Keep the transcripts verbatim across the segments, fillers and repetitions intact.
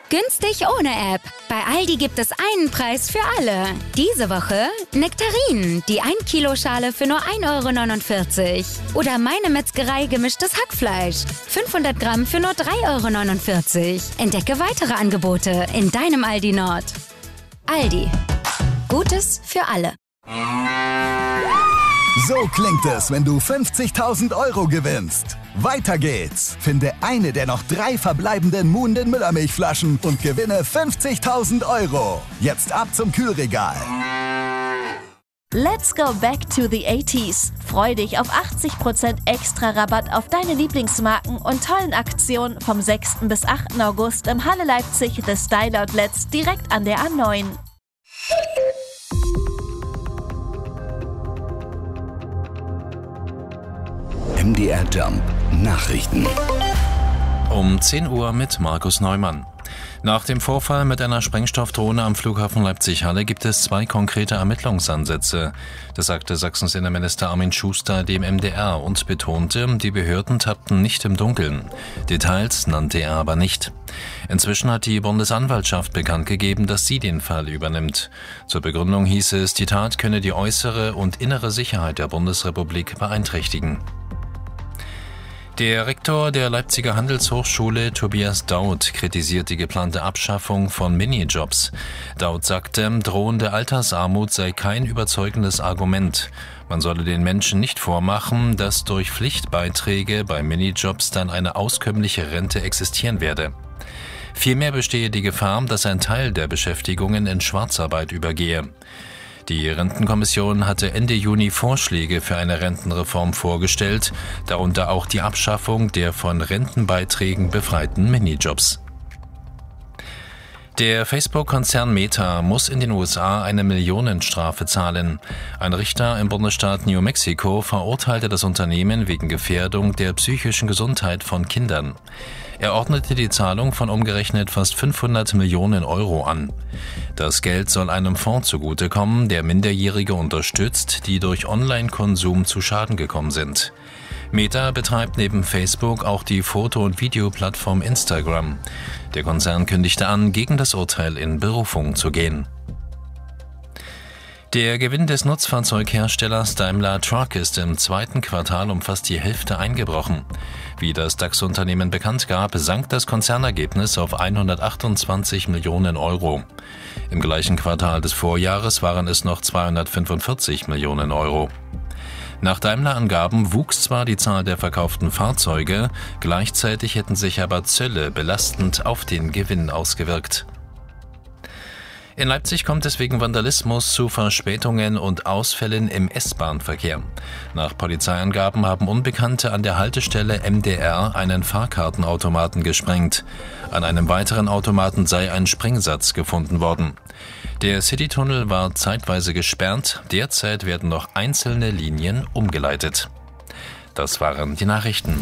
Günstig ohne App. Bei Aldi gibt es einen Preis für alle. Diese Woche Nektarinen, die ein Kilo Schale für nur ein Euro neunundvierzig. Oder Meine Metzgerei gemischtes Hackfleisch. fünfhundert Gramm für nur drei Euro neunundvierzig. Entdecke weitere Angebote in deinem Aldi Nord. Aldi. Gutes für alle. So klingt es, wenn du fünfzigtausend Euro gewinnst. Weiter geht's. Finde eine der noch drei verbleibenden Muhnden Müllermilchflaschen und gewinne fünfzigtausend Euro. Jetzt ab zum Kühlregal. Let's go back to the eighties. Freu dich auf achtzig Prozent extra Rabatt auf deine Lieblingsmarken und tollen Aktionen vom sechsten bis achten August im Halle Leipzig The Style Outlets direkt an der A neun. M D R Jump Nachrichten. Um zehn Uhr mit Markus Neumann. Nach dem Vorfall mit einer Sprengstoffdrohne am Flughafen Leipzig-Halle gibt es zwei konkrete Ermittlungsansätze. Das sagte Sachsens Innenminister Armin Schuster dem M D R und betonte, die Behörden tappten nicht im Dunkeln. Details nannte er aber nicht. Inzwischen hat die Bundesanwaltschaft bekannt gegeben, dass sie den Fall übernimmt. Zur Begründung hieß es, die Tat könne die äußere und innere Sicherheit der Bundesrepublik beeinträchtigen. Der Rektor der Leipziger Handelshochschule, Tobias Daud, kritisiert die geplante Abschaffung von Minijobs. Daud sagte, drohende Altersarmut sei kein überzeugendes Argument. Man solle den Menschen nicht vormachen, dass durch Pflichtbeiträge bei Minijobs dann eine auskömmliche Rente existieren werde. Vielmehr bestehe die Gefahr, dass ein Teil der Beschäftigungen in Schwarzarbeit übergehe. Die Rentenkommission hatte Ende Juni Vorschläge für eine Rentenreform vorgestellt, darunter auch die Abschaffung der von Rentenbeiträgen befreiten Minijobs. Der Facebook-Konzern Meta muss in den U S A eine Millionenstrafe zahlen. Ein Richter im Bundesstaat New Mexico verurteilte das Unternehmen wegen Gefährdung der psychischen Gesundheit von Kindern. Er ordnete die Zahlung von umgerechnet fast fünfhundert Millionen Euro an. Das Geld soll einem Fonds zugutekommen, der Minderjährige unterstützt, die durch Online-Konsum zu Schaden gekommen sind. Meta betreibt neben Facebook auch die Foto- und Videoplattform Instagram. Der Konzern kündigte an, gegen das Urteil in Berufung zu gehen. Der Gewinn des Nutzfahrzeugherstellers Daimler Truck ist im zweiten Quartal um fast die Hälfte eingebrochen. Wie das DAX-Unternehmen bekannt gab, sank das Konzernergebnis auf hundertachtundzwanzig Millionen Euro. Im gleichen Quartal des Vorjahres waren es noch zweihundertfünfundvierzig Millionen Euro. Nach Daimler-Angaben wuchs zwar die Zahl der verkauften Fahrzeuge, gleichzeitig hätten sich aber Zölle belastend auf den Gewinn ausgewirkt. In Leipzig kommt es wegen Vandalismus zu Verspätungen und Ausfällen im S-Bahn-Verkehr. Nach Polizeiangaben haben Unbekannte an der Haltestelle M D R einen Fahrkartenautomaten gesprengt. An einem weiteren Automaten sei ein Sprengsatz gefunden worden. Der Citytunnel war zeitweise gesperrt, derzeit werden noch einzelne Linien umgeleitet. Das waren die Nachrichten.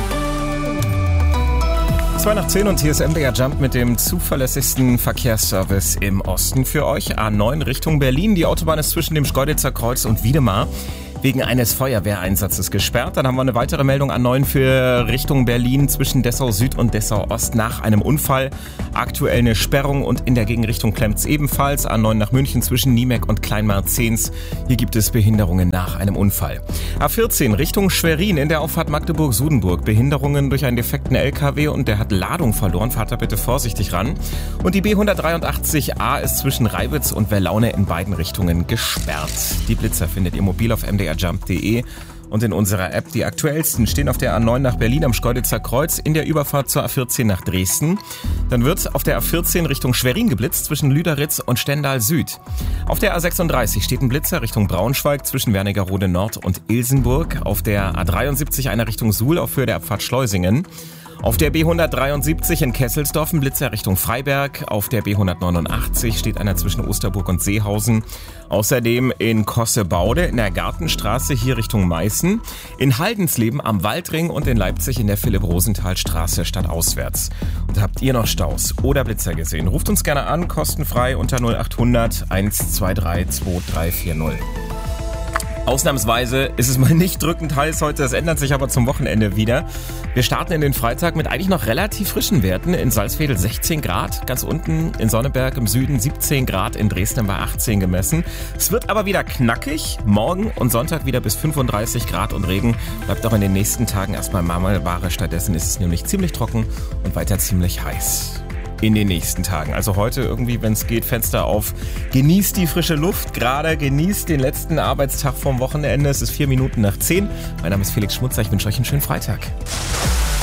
zwei nach zehn und hier ist M D R Jump mit dem zuverlässigsten Verkehrsservice im Osten für euch. A neun Richtung Berlin. Die Autobahn ist zwischen dem Schkeuditzer Kreuz und Wiedemar wegen eines Feuerwehreinsatzes gesperrt. Dann haben wir eine weitere Meldung A neun für Richtung Berlin zwischen Dessau Süd und Dessau Ost nach einem Unfall. Aktuell eine Sperrung und in der Gegenrichtung klemmt's ebenfalls. A neun nach München zwischen Niemek und Kleinmarzens. Hier gibt es Behinderungen nach einem Unfall. A vierzehn Richtung Schwerin in der Auffahrt Magdeburg-Sudenburg. Behinderungen durch einen defekten L K W und der hat Ladung verloren. Fahrt da bitte vorsichtig ran. Und die B hundertdreiundachtzig A ist zwischen Reibitz und Werlaune in beiden Richtungen gesperrt. Die Blitzer findet ihr mobil auf m d r jump punkt d e und in unserer App. Die aktuellsten stehen auf der A neun nach Berlin am Schkeuditzer Kreuz in der Überfahrt zur A vierzehn nach Dresden. Dann wird auf der A vierzehn Richtung Schwerin geblitzt zwischen Lüderitz und Stendal Süd. Auf der A sechsunddreißig steht ein Blitzer Richtung Braunschweig zwischen Wernigerode Nord und Ilsenburg. Auf der A dreiundsiebzig einer Richtung Suhl auf Höhe der Abfahrt Schleusingen. Auf der B hundertdreiundsiebzig in Kesselsdorf ein Blitzer Richtung Freiberg. Auf der B hundertneunundachtzig steht einer zwischen Osterburg und Seehausen. Außerdem in Kossebaude in der Gartenstraße hier Richtung Meißen. In Haldensleben am Waldring und in Leipzig in der Philipp-Rosenthal-Straße stadtauswärts. Und habt ihr noch Staus oder Blitzer gesehen? Ruft uns gerne an, kostenfrei unter null achthundert eins zwei drei zwei drei vier null. Ausnahmsweise ist es mal nicht drückend heiß heute, das ändert sich aber zum Wochenende wieder. Wir starten in den Freitag mit eigentlich noch relativ frischen Werten. In Salzwedel sechzehn Grad, ganz unten in Sonneberg im Süden siebzehn Grad, in Dresden war achtzehn gemessen. Es wird aber wieder knackig, morgen und Sonntag wieder bis fünfunddreißig Grad und Regen. Bleibt auch in den nächsten Tagen erstmal Marmelware, stattdessen ist es nämlich ziemlich trocken und weiter ziemlich heiß. In den nächsten Tagen. Also heute irgendwie, wenn es geht, Fenster auf. Genießt die frische Luft gerade, genießt den letzten Arbeitstag vorm Wochenende. Es ist vier Minuten nach zehn. Mein Name ist Felix Schmutzer, ich wünsche euch einen schönen Freitag.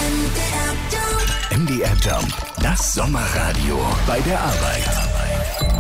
M D R Jump, das Sommerradio bei der Arbeit.